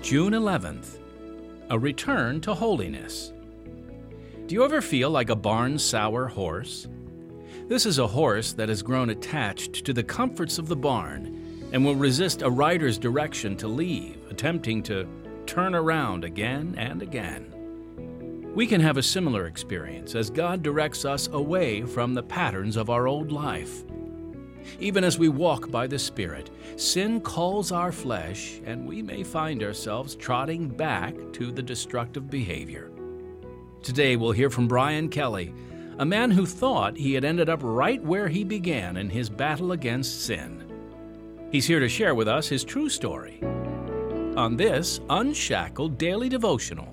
June 11th, a return to holiness. Do you ever feel like a barn-sour horse? This is a horse that has grown attached to the comforts of the barn and will resist a rider's direction to leave, attempting to turn around again and again. We can have a similar experience as God directs us away from the patterns of our old life. Even as we walk by the Spirit, sin calls our flesh, and we may find ourselves trotting back to the destructive behavior. Today we'll hear from Brian Kelly, a man who thought he had ended up right where he began in his battle against sin. He's here to share with us his true story on this Unshackled Daily Devotional.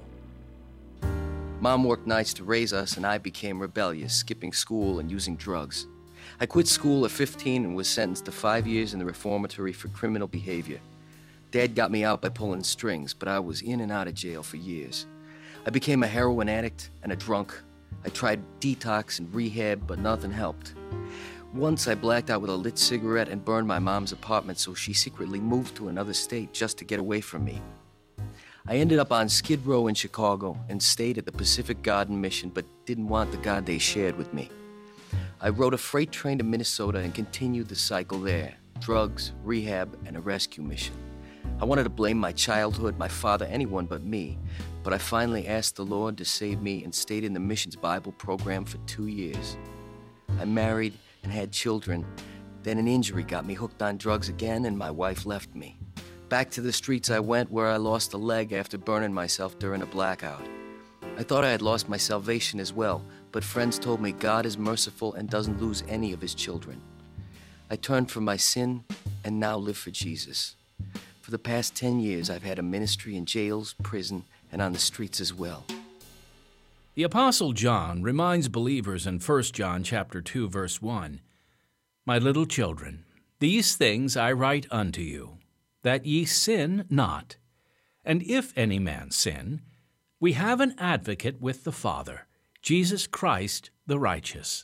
Mom worked nights to raise us, and I became rebellious, skipping school and using drugs. I quit school at 15 and was sentenced to 5 years in the reformatory for criminal behavior. Dad got me out by pulling strings, but I was in and out of jail for years. I became a heroin addict and a drunk. I tried detox and rehab, but nothing helped. Once I blacked out with a lit cigarette and burned my mom's apartment, so she secretly moved to another state just to get away from me. I ended up on Skid Row in Chicago and stayed at the Pacific Garden Mission, but didn't want the God they shared with me. I rode a freight train to Minnesota and continued the cycle there: drugs, rehab, and a rescue mission. I wanted to blame my childhood, my father, anyone but me, but I finally asked the Lord to save me and stayed in the mission's Bible program for 2 years. I married and had children. Then an injury got me hooked on drugs again, and my wife left me. Back to the streets I went, where I lost a leg after burning myself during a blackout. I thought I had lost my salvation as well, but friends told me God is merciful and doesn't lose any of his children. I turned from my sin and now live for Jesus. For the past 10 years, I've had a ministry in jails, prison, and on the streets as well. The Apostle John reminds believers in 1 John chapter 2, verse 1, "My little children, these things I write unto you, that ye sin not. And if any man sin, we have an advocate with the Father, Jesus Christ the righteous."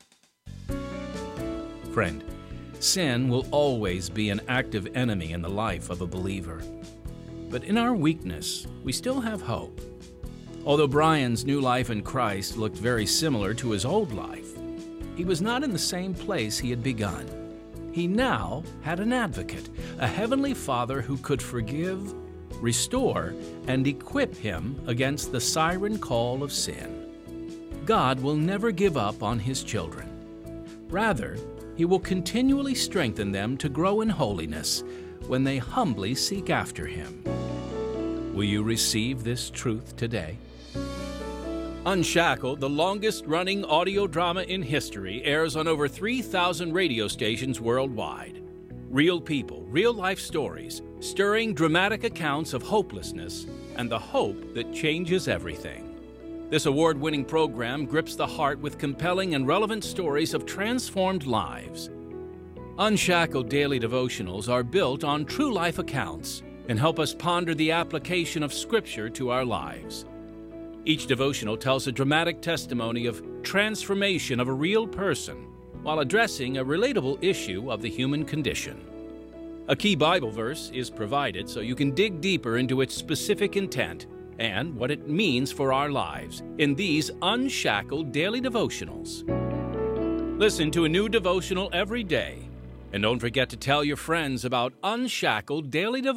Friend, sin will always be an active enemy in the life of a believer. But in our weakness, we still have hope. Although Brian's new life in Christ looked very similar to his old life, he was not in the same place he had begun. He now had an advocate, a heavenly Father who could forgive, restore, and equip him against the siren call of sin. God will never give up on his children. Rather, he will continually strengthen them to grow in holiness when they humbly seek after him. Will you receive this truth today? Unshackled, the longest-running audio drama in history, airs on over 3,000 radio stations worldwide. Real people, real-life stories, stirring dramatic accounts of hopelessness and the hope that changes everything. This award-winning program grips the heart with compelling and relevant stories of transformed lives. Unshackled Daily Devotionals are built on true life accounts and help us ponder the application of Scripture to our lives. Each devotional tells a dramatic testimony of transformation of a real person while addressing a relatable issue of the human condition. A key Bible verse is provided so you can dig deeper into its specific intent and what it means for our lives in these Unshackled Daily Devotionals. Listen to a new devotional every day, and don't forget to tell your friends about Unshackled Daily Devotionals.